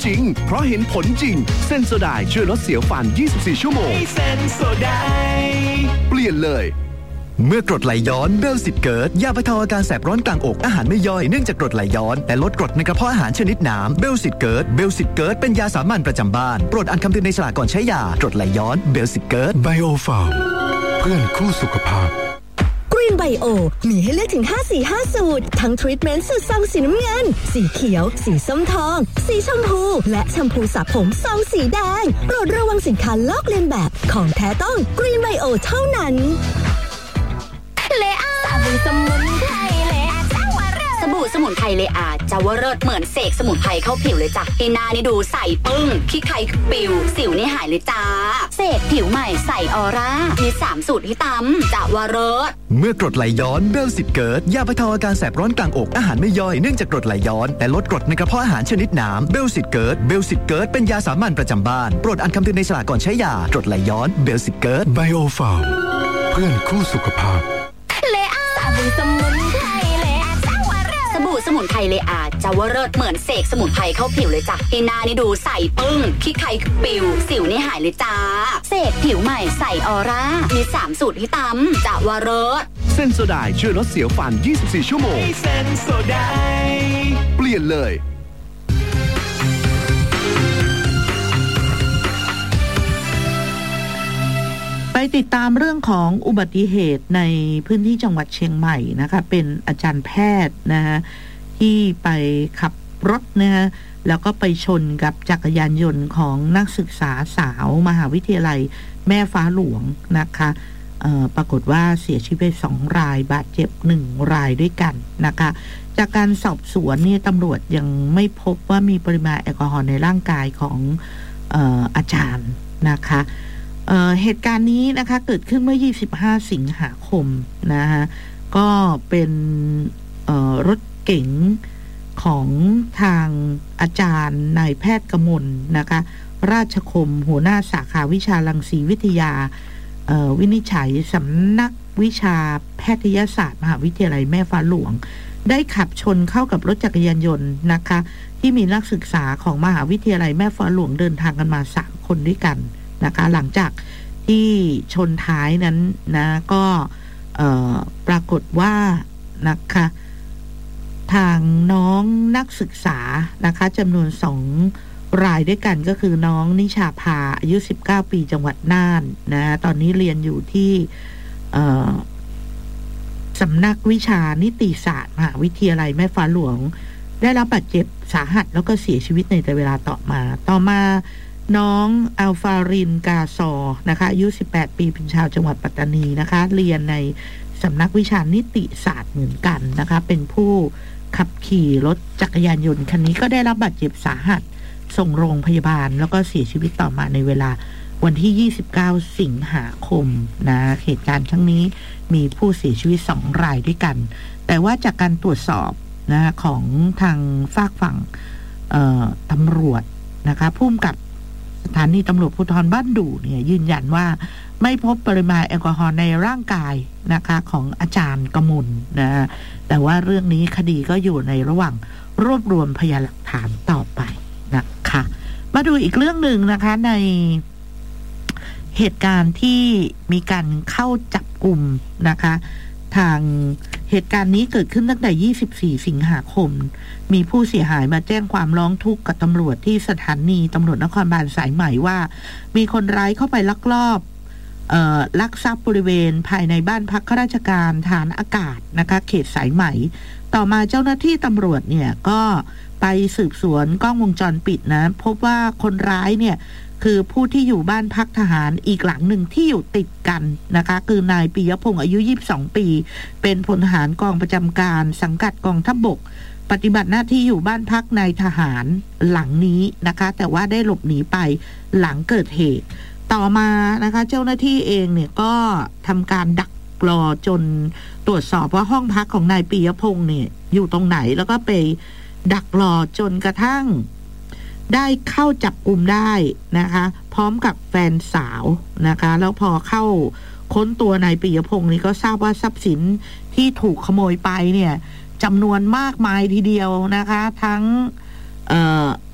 จริงเพราะเห็นผลจริงเซนโซไดช่วยลดเสียวฟัน24ชั่วโมงเซนโซไดเปลี่ยนเลยเมื่อกรดไหลย้อนเบลสิตเกิดยาบรรเทาอาการแสบร้อนกลางอกอาหารไม่ย่อยเนื่องจากกรดไหลย้อนและลดกรดในกระเพาะอาหารชนิดน้ำเบลสิตเกิดเป็นยาสามัญประจำบ้านโปรดอ่านคำเตือนในฉลากก่อนใช้ยากรดไหลย้อนเบลสิตเกิดไบโอฟาร์มเพื่อนคู่สุขภาพกรีนไบโอมีให้เลือกถึง5สูตรทั้งทรีทเมนต์สูตรซองสีน้ำเงินสีเขียวสีส้มทองสีชมพูและแชมพูสระผมซองสีแดงโปรดระวังสินค้าลอกเลียนแบบของแท้ต้องกรีนไบโอเท่านั้นเลอาสบู่สมุนไพรเลอาเจ้าวรสสบู่สมุนไพรเลอาเจ้าวรสเหมือนเสกสมุนไพรเข้าผิวเลยจ้ะที่หน้านี่ดูใสปึ้งขี้ใครปิวสิวนี่หายเลยจ้าเสกผิวใหม่ใสออร่ามี3สูตรที่ตำเจ้าวรสเมื่อกรดไหลย้อนเบลสิตเกิดยาบรรเทาอาการแสบร้อนกลางอกอาหารไม่ย่อยเนื่องจากกรดไหลย้อนและลดกรดในกระเพาะอาหารชนิดน้ำเบลสิตเกิดเป็นยาสามัญประจำบ้านโปรดอ่านคำเตือนในฉลากก่อนใช้ยากรดไหลย้อนเบลสิตเกิดไบโอฟาร์มเพื่อนคู่สุขภาพเลอาสบู่สมุนไพรเลอาเจ้าวรสสบู่สมุนไพรเลอาเจ้าวรสเหมือนเสกสมุนไพรเข้าผิวเลยจ้ะที่หน้านี่ดูใสปึ้งขี้ใครปิวสิวนี่หายเลยจ้าเสกผิวใหม่ใสออร่ามี3สูตรที่ตำเจ้าวรสเซนโซไดช่วยลดเสียวฟัน24ชั่วโมงเซนโซไดเปลี่ยนเลยไปติดตามเรื่องของอุบัติเหตุในพื้นที่จังหวัดเชียงใหม่นะคะเป็นอาจารย์แพทย์นะฮะที่ไปขับรถนะฮะแล้วก็ไปชนกับจักรยานยนต์ของนักศึกษาสาวมหาวิทยาลัยแม่ฟ้าหลวงนะคะปรากฏว่าเสียชีวิตไป2รายบาดเจ็บ1รายด้วยกันนะคะจากการสอบสวนนี่ตำรวจยังไม่พบว่ามีปริมาณแอลกอฮอล์ในร่างกายของอาจารย์นะคะเหตุการณ์นี้นะคะเกิดขึ้นเมื่อ25สิงหาคมนะคะก็เป็นรถเก๋งของทางอาจารย์นายแพทย์กมลนะคะราชคมหัวหน้าสาขาวิชารังสีวิทยาวินิจฉัยสำนักวิชาแพทยศาสตร์มหาวิทยาลัยแม่ฟ้าหลวงได้ขับชนเข้ากับรถจักรยานยนต์นะคะที่มีนักศึกษาของมหาวิทยาลัยแม่ฟ้าหลวงเดินทางกันมา3คนด้วยกันนะคะหลังจากที่ชนท้ายนั้นนะก็ปรากฏว่านะคะทางน้องนักศึกษานะคะจำนวน2รายด้วยกันก็คือน้องนิชาภาอายุ19ปีจังหวัดน่านนะตอนนี้เรียนอยู่ที่สำนักวิชานิติศาสตร์มหาวิทยาลัยแม่ฟ้าหลวงได้รับบาดเจ็บสาหัสแล้วก็เสียชีวิตในเวลาต่อมาน้องอัลฟารินกาซอนะคะอายุ18ปีเป็นชาวจังหวัดปัตตานีนะคะเรียนในสำนักวิชานิติศาสตร์เหมือนกันนะคะเป็นผู้ขับขี่รถจักรยานยนต์คันนี้ก็ได้รับบาดเจ็บสาหัสส่งโรงพยาบาลแล้วก็เสียชีวิตต่อมาในเวลาวันที่29สิงหาคมนะเหตุการณ์ครั้งนี้มีผู้เสียชีวิต2รายด้วยกันแต่ว่าจากการตรวจสอบนะของทางฝากฝั่งตำรวจนะคะผู้กำกับสถานีตำรวจภูธรบ้านดู่เนี่ยยืนยันว่าไม่พบปริมาณแอลกอฮอล์ในร่างกายนะคะของอาจารย์กมลนะแต่ว่าเรื่องนี้คดีก็อยู่ในระหว่างรวบรวมพยานหลักฐานต่อไปนะคะมาดูอีกเรื่องหนึ่งนะคะในเหตุการณ์ที่มีการเข้าจับกลุ่มนะคะทางเหตุการณ์นี้เกิดขึ้นตั้งแต่24สิงหาคมมีผู้เสียหายมาแจ้งความร้องทุกข์กับตำรวจที่สถานีตำรวจนครบาลสายไหมว่ามีคนร้ายเข้าไปลักลอบลักทรัพย์บริเวณภายในบ้านพักข้าราชการฐานอากาศนะคะเขตสายไหมต่อมาเจ้าหน้าที่ตำรวจเนี่ยก็ไปสืบสวนกล้องวงจรปิดนะพบว่าคนร้ายเนี่ยคือผู้ที่อยู่บ้านพักทหารอีกหลังหนึ่งที่อยู่ติดกันนะคะคือนายปิยพงษ์อายุ22ปีเป็นพลทหารกองประจำการสังกัดกองทัพบกปฏิบัติหน้าที่อยู่บ้านพักนายทหารหลังนี้นะคะแต่ว่าได้หลบหนีไปหลังเกิดเหตุต่อมานะคะเจ้าหน้าที่เองเนี่ยก็ทำการดักรอจนตรวจสอบว่าห้องพักของนายปิยพงษ์เนี่ยอยู่ตรงไหนแล้วก็ไปดักรอจนกระทั่งได้เข้าจับกุมได้นะคะพร้อมกับแฟนสาวนะคะแล้วพอเข้าค้นตัวนายปิยพงษ์นี่ก็ทราบว่าทรัพย์สินที่ถูกขโมยไปเนี่ยจำนวนมากมายทีเดียวนะคะทั้งท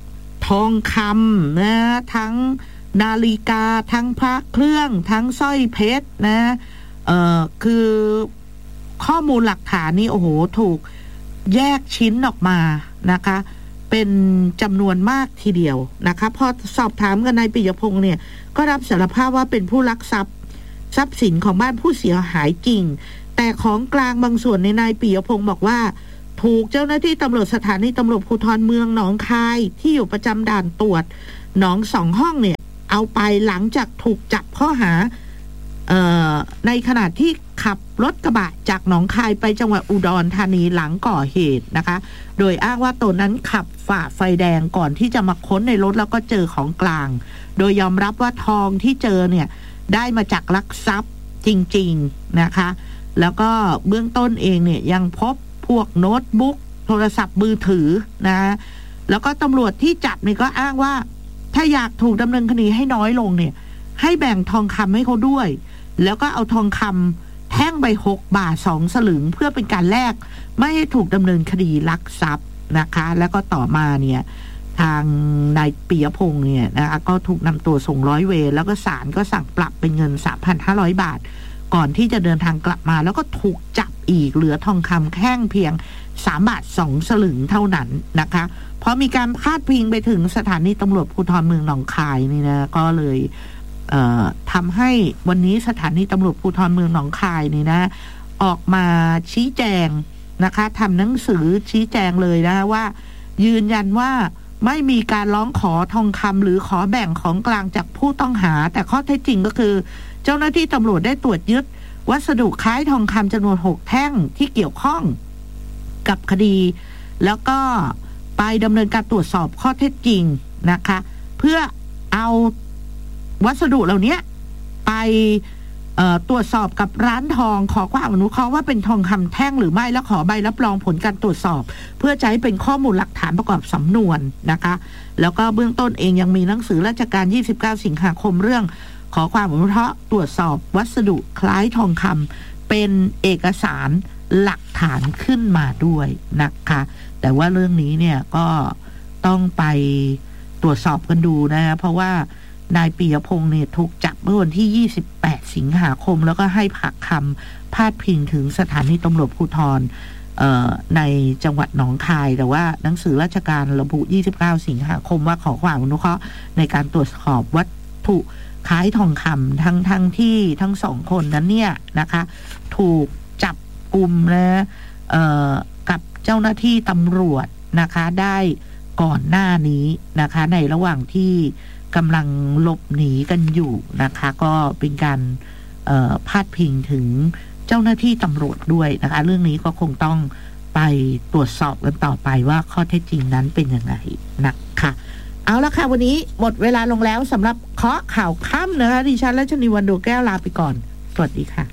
ทองคำนะทั้งนาฬิกาทั้งพระเครื่องทั้งสร้อยเพชรนะคือข้อมูลหลักฐานนี่โอ้โหถูกแยกชิ้นออกมานะคะเป็นจำนวนมากทีเดียวนะคะพอสอบถามกันนายปิยพงษ์เนี่ยก็รับสารภาพว่าเป็นผู้ลักทรัพย์สินของบ้านผู้เสียหายจริงแต่ของกลางบางส่วนในนายปิยพงษ์บอกว่าถูกเจ้าหน้าที่ตำรวจสถานีตำรวจภูธรเมืองหนองคายที่อยู่ประจำด่านตรวจหนอง2 ห้องเนี่ยเอาไปหลังจากถูกจับข้อหาในขณะที่ขับรถกระบะจากหนองคายไปจังหวัดอุดรธานีหลังก่อเหตุนะคะโดยอ้างว่าตนนั้นขับฝ่าไฟแดงก่อนที่จะมาค้นในรถแล้วก็เจอของกลางโดยยอมรับว่าทองที่เจอเนี่ยได้มาจากลักทรัพย์จริงๆนะคะแล้วก็เบื้องต้นเองเนี่ยยังพบพวกโน้ตบุ๊กโทรศัพท์มือถือนะแล้วก็ตำรวจที่จับนี่ก็อ้างว่าถ้าอยากถูกดำเนินคดีให้น้อยลงเนี่ยให้แบ่งทองคำให้เขาด้วยแล้วก็เอาทองคำแท่งใบ6 บาท 2 สลึงเพื่อเป็นการแลกไม่ให้ถูกดำเนินคดีลักทรัพย์นะคะแล้วก็ต่อมาเนี่ยทางนายปิยพงษ์เนี่ยนะคะก็ถูกนำตัวส่งร้อยเวรแล้วก็ศาลก็สั่งปรับเป็นเงิน 3,500 บาทก่อนที่จะเดินทางกลับมาแล้วก็ถูกจับอีกเหลือทองคำแท่งเพียง3 บาท 2 สลึงเท่านั้นนะคะเพราะมีการพาดพิงไปถึงสถานีตำรวจภูธรเมืองหนองคายนี่นะก็เลยทำให้วันนี้สถานีตำรวจภูธรเมืองหนองคายนี่นะออกมาชี้แจงนะคะทำหนังสือชี้แจงเลยนะว่ายืนยันว่าไม่มีการร้องขอทองคำหรือขอแบ่งของกลางจากผู้ต้องหาแต่ข้อเท็จจริงก็คือเจ้าหน้าที่ตำรวจได้ตรวจยึดวัสดุคล้ายทองคำจำนวน6 แท่งที่เกี่ยวข้องกับคดีแล้วก็ไปดำเนินการตรวจสอบข้อเท็จจริงนะคะเพื่อเอาวัสดุเหล่านี้ไปตรวจสอบกับร้านทองขอความอนุเคราะห์ว่าเป็นทองคำแท่งหรือไม่แล้วขอใบรับรองผลการตรวจสอบเพื่อจะให้เป็นข้อมูลหลักฐานประกอบสำนวนนะคะแล้วก็เบื้องต้นเองยังมีหนังสือราชการ29 สิงหาคมเรื่องขอความอนุเคราะห์ตรวจสอบวัสดุคล้ายทองคำเป็นเอกสารหลักฐานขึ้นมาด้วยนะคะแต่ว่าเรื่องนี้เนี่ยก็ต้องไปตรวจสอบกันดูนะเพราะว่านายปิยพงษ์เนี่ยถูกจับเมื่อวันที่28 สิงหาคมแล้วก็ให้ปากคำพาดพิงถึงสถานีตำรวจภูธรในจังหวัดหนองคายแต่ว่าหนังสือราชการระบุ29 สิงหาคมว่าขอความอนุเคราะห์ในการตรวจสอบวัตถุคล้ายทองคำทั้งที่ทั้ง2 คนนั้นเนี่ยนะคะถูกจับกุมนะกับเจ้าหน้าที่ตำรวจนะคะได้ก่อนหน้านี้นะคะในระหว่างที่กำลังหลบหนีกันอยู่นะคะก็เป็นการพาดพิงถึงเจ้าหน้าที่ตำรวจด้วยนะคะเรื่องนี้ก็คงต้องไปตรวจสอบกันต่อไปว่าข้อเท็จจริงนั้นเป็นยังไงนะคะเอาละค่ะวันนี้หมดเวลาลงแล้วสำหรับเคาะข่าวค่ำนะคะดิฉันรัชนีวรรณดวงแก้วลาไปก่อนสวัสดีค่ะ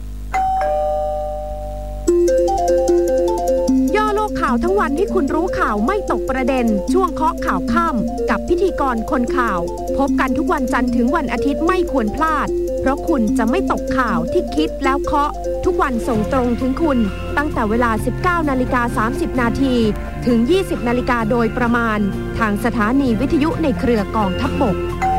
ย่อโลกข่าวทั้งวันให้คุณรู้ข่าวไม่ตกประเด็นช่วงเคาะข่าวค่ำกับพิธีกรคนข่าวพบกันทุกวันจันทร์ถึงวันอาทิตย์ไม่ควรพลาดเพราะคุณจะไม่ตกข่าวที่คิดแล้วเคาะทุกวันส่งตรงถึงคุณตั้งแต่เวลา 19:30 นาทีถึง 20 นาฬิกาโดยประมาณทางสถานีวิทยุในเครือกองทัพบก